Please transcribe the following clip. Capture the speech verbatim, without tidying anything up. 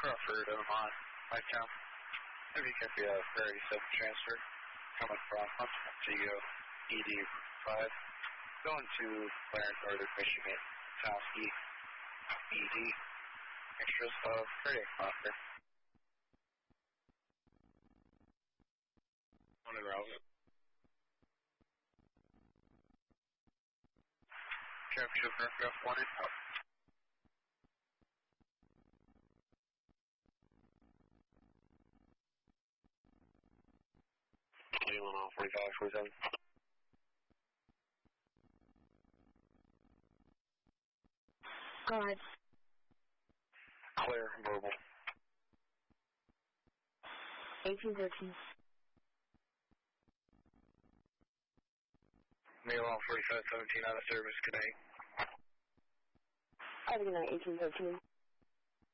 Crawford, Omaha, Whitetown. Have you got the uh, Prairie seven transfer coming from Montego, E D five, going to Clarence, Northern Michigan, South E, E D, extras of cardiac monitor. One in route. Traffic show aircraft one in out. twenty-one on forty-five, forty-seven. Go ahead. Clear, verbal. eighteen thirteen. Mail on forty-five seventeen out of service, good night. Have a good night, eighteen thirteen.